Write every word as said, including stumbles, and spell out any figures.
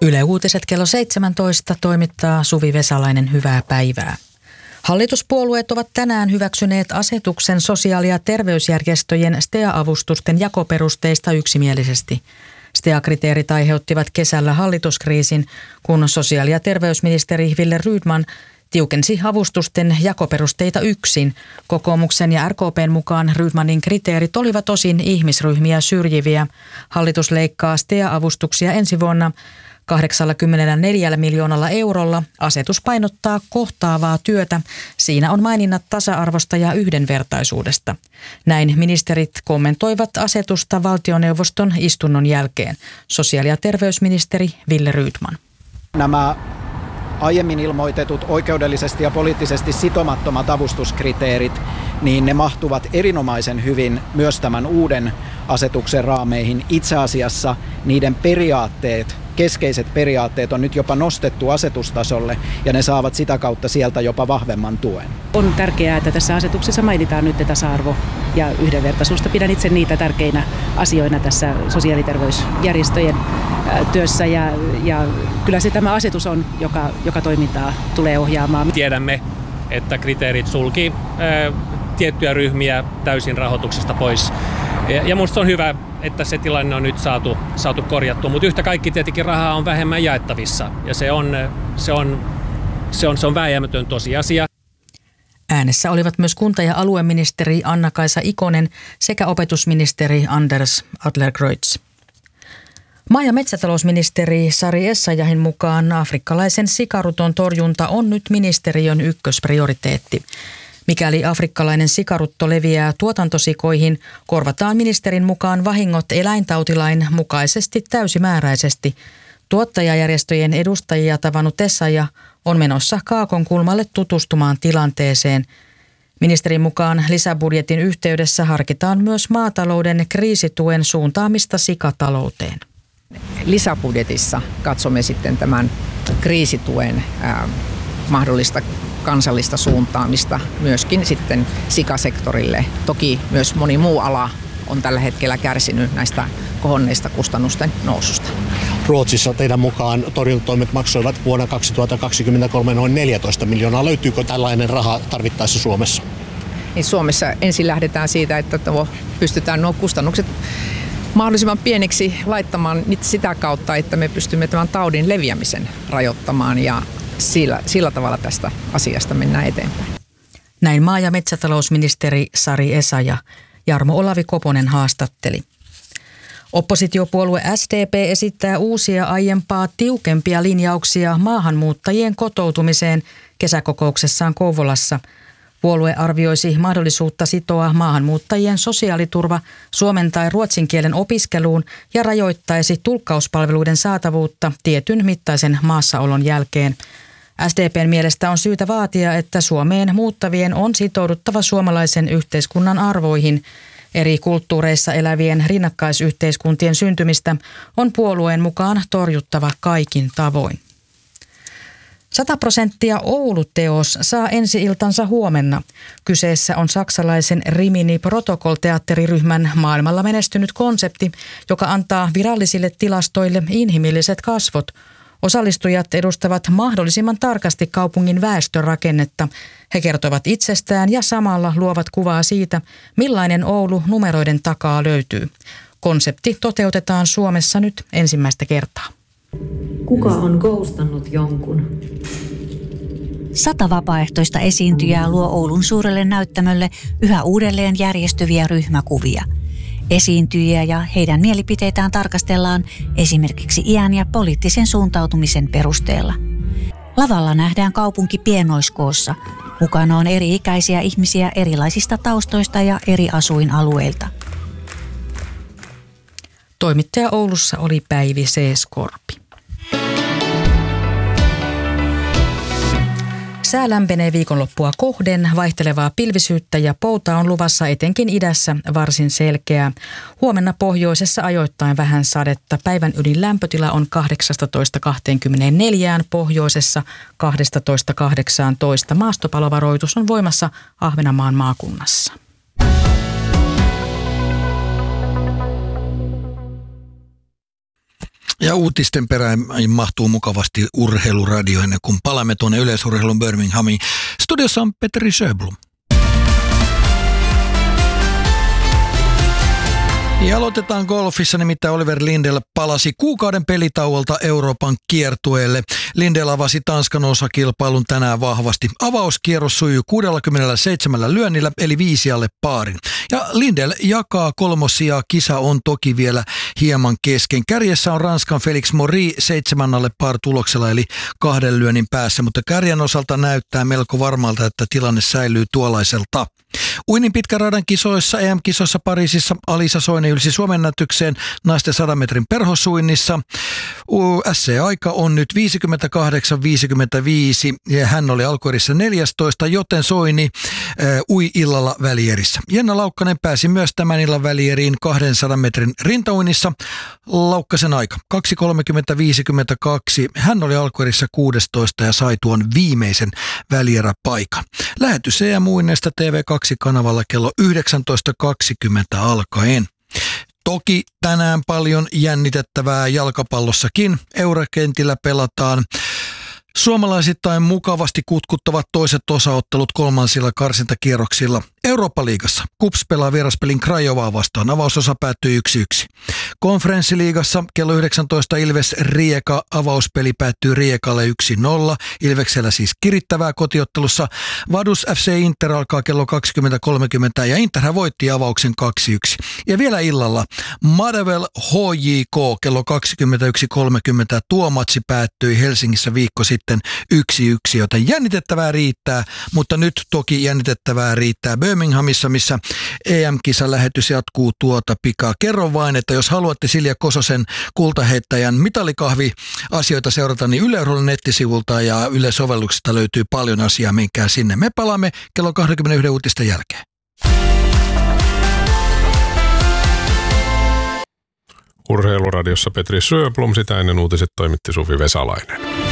Yle Uutiset kello seitsemäntoista toimittaa Suvi Vesalainen, hyvää päivää. Hallituspuolueet ovat tänään hyväksyneet asetuksen sosiaali- ja terveysjärjestöjen S T E A-avustusten jakoperusteista yksimielisesti. S T E A-kriteerit aiheuttivat kesällä hallituskriisin, kun sosiaali- ja terveysministeri Wille Rydman tiukensi avustusten jakoperusteita yksin. Kokoomuksen ja R K P:n mukaan Rydmanin kriteerit olivat osin ihmisryhmiä syrjiviä. Hallitus leikkaa S T E A-avustuksia ensi vuonna kahdeksankymmentäneljä miljoonalla eurolla. Asetus painottaa kohtaavaa työtä. Siinä on maininnat tasa-arvosta ja yhdenvertaisuudesta. Näin ministerit kommentoivat asetusta valtioneuvoston istunnon jälkeen. Sosiaali- ja terveysministeri Wille Rydman. Nämä aiemmin ilmoitetut oikeudellisesti ja poliittisesti sitomattomat avustuskriteerit, niin ne mahtuvat erinomaisen hyvin myös tämän uuden asetuksen raameihin. Itse asiassa niiden periaatteet, keskeiset periaatteet on nyt jopa nostettu asetustasolle ja ne saavat sitä kautta sieltä jopa vahvemman tuen. On tärkeää, että tässä asetuksessa mainitaan nyt tasa-arvo ja yhdenvertaisuusta. Pidän itse niitä tärkeinä asioina tässä sosiaali- ja terveysjärjestöjen työssä ja, ja kyllä se tämä asetus on, joka, joka toimintaa tulee ohjaamaan. Tiedämme, että kriteerit sulki ää, tiettyjä ryhmiä täysin rahoituksesta pois. Ja, ja musta on hyvä, että se tilanne on nyt saatu, saatu korjattua, mutta yhtä kaikki tietenkin rahaa on vähemmän jaettavissa ja se on, se on, se on, se on vääjäämätön tosiasia. Äänessä olivat myös kunta- ja alueministeri Anna-Kaisa Ikonen sekä opetusministeri Anders Adlercreutz. Maa- ja metsätalousministeri Sari Essayahin mukaan afrikkalaisen sikaruton torjunta on nyt ministeriön ykkösprioriteetti. Mikäli afrikkalainen sikarutto leviää tuotantosikoihin, korvataan ministerin mukaan vahingot eläintautilain mukaisesti täysimääräisesti. Tuottajajärjestöjen edustajia tavannut Essayah on menossa Kaakonkulmalle tutustumaan tilanteeseen. Ministerin mukaan lisäbudjetin yhteydessä harkitaan myös maatalouden kriisituen suuntaamista sikatalouteen. Lisäbudjetissa katsomme sitten tämän kriisituen ää, mahdollista kansallista suuntaamista myöskin sitten sikasektorille. Toki myös moni muu ala on tällä hetkellä kärsinyt näistä kohonneista kustannusten noususta. Ruotsissa teidän mukaan torjuntatoimet maksoivat vuonna kaksituhattakaksikymmentäkolme noin neljätoista miljoonaa. Löytyykö tällainen raha tarvittaessa Suomessa? Niin Suomessa ensin lähdetään siitä, että pystytään nuo kustannukset mahdollisimman pieniksi laittamaan sitä kautta, että me pystymme tämän taudin leviämisen rajoittamaan ja sillä, sillä tavalla tästä asiasta mennään eteenpäin. Näin maa- ja metsätalousministeri Sari Essayah. Jarmo Olavi Koponen haastatteli. Oppositiopuolue S D P esittää uusia aiempaa tiukempia linjauksia maahanmuuttajien kotoutumiseen kesäkokouksessaan Kouvolassa. Puolue arvioisi mahdollisuutta sitoa maahanmuuttajien sosiaaliturva suomen tai ruotsin kielen opiskeluun ja rajoittaisi tulkkauspalveluiden saatavuutta tietyn mittaisen maassaolon jälkeen. S D P:n mielestä on syytä vaatia, että Suomeen muuttavien on sitouduttava suomalaisen yhteiskunnan arvoihin. Eri kulttuureissa elävien rinnakkaisyhteiskuntien syntymistä on puolueen mukaan torjuttava kaikin tavoin. sata prosenttia Oulu-teos saa ensi-iltansa huomenna. Kyseessä on saksalaisen Rimini Protocol-teatteriryhmän maailmalla menestynyt konsepti, joka antaa virallisille tilastoille inhimilliset kasvot. Osallistujat edustavat mahdollisimman tarkasti kaupungin väestörakennetta. He kertovat itsestään ja samalla luovat kuvaa siitä, millainen Oulu numeroiden takaa löytyy. Konsepti toteutetaan Suomessa nyt ensimmäistä kertaa. Kuka on ghostannut jonkun? Sata vapaaehtoista esiintyjää luo Oulun suurelle näyttämölle yhä uudelleen järjestyviä ryhmäkuvia. Esiintyjiä ja heidän mielipiteitään tarkastellaan esimerkiksi iän ja poliittisen suuntautumisen perusteella. Lavalla nähdään kaupunki pienoiskoossa. Mukana on eri-ikäisiä ihmisiä erilaisista taustoista ja eri asuinalueilta. Toimittaja Oulussa oli Päivi C. Skorpi. Sää lämpenee viikonloppua kohden, vaihtelevaa pilvisyyttä ja poutaa on luvassa etenkin idässä varsin selkeää. Huomenna pohjoisessa ajoittain vähän sadetta. Päivän ylin lämpötila on kahdeksantoista kaksikymmentäneljä, pohjoisessa kaksitoista kahdeksantoista. Maastopalovaroitus on voimassa Ahvenanmaan maakunnassa. Ja uutisten perään mahtuu mukavasti urheiluradio ennen kuin palaamme tuonne yleisurheilun Birminghamiin. Studiossa on Petri Sjöblom. Ja aloitetaan golfissa, nimittäin Oliver Lindell palasi kuukauden pelitauolta Euroopan kiertueelle. Lindell avasi Tanskan osakilpailun tänään vahvasti. Avauskierros sujui kuusikymmentäseitsemän lyönnillä, eli viisi alle paarin. Ja Lindell jakaa kolmosia, kisa on toki vielä hieman kesken. Kärjessä on Ranskan Felix Maury seitsemän alle par tuloksella, eli kahden lyönnin päässä, mutta kärjen osalta näyttää melko varmalta, että tilanne säilyy tuollaiselta. Uinnin pitkän radan kisoissa, E M-kisoissa Pariisissa Alisa Soini ylsi Suomen ennätykseen naisten sadan metrin perhosuinnissa. S C-aika on nyt viisikymmentäkahdeksan viisikymmentäviisi ja hän oli alkuerissä neljästoista, joten Soini äh, ui illalla välierissä. Jenna Laukkanen pääsi myös tämän illan välieriin kahdensadan metrin rintauinnissa. Laukkasen aika kaksi kolmekymmentä viisikymmentäkaksi. Hän oli alkuerissä kuudestoista ja sai tuon viimeisen välieräpaikan. Lähetys E M-uinneista T V kaksi-kanavalla kello yhdeksäntoista kaksikymmentä alkaen. Toki tänään paljon jännitettävää jalkapallossakin. Eurakentillä pelataan suomalaisittain mukavasti kutkuttavat toiset osaottelut kolmansilla karsintakierroksilla. Eurooppa-liigassa KuPS pelaa vieraspelin Craiovaa vastaan. Avausosa päättyi yksi yksi. Konferenssiliigassa kello yhdeksäntoista Ilves Rijeka. Avauspeli päättyy Rijekalle yksi nolla. Ilveksellä siis kirittävää kotiottelussa. Vaduz F C Inter alkaa kello kaksikymmentä kolmekymmentä ja Interhän voitti avauksen kaksi yksi. Ja vielä illalla Motherwell H J K kello kaksikymmentäyksi kolmekymmentä. Tuo matsi päättyi Helsingissä viikko sitten yksi yksi, joten jännitettävää riittää, mutta nyt toki jännitettävää riittää Birminghamissa, missä E M-kisan lähetys jatkuu tuota pikaa. Kerron vain, että jos haluatte Silja Kososen kultaheittäjän mitalikahvi-asioita seurata, niin Yle Urheilun nettisivulta ja Yle sovelluksesta löytyy paljon asiaa, menkää sinne. Me palaamme kello kaksikymmentäyksi uutisten jälkeen. Urheiluradiossa Petri Sjöblom, sitä ennen uutiset toimitti Suvi Vesalainen.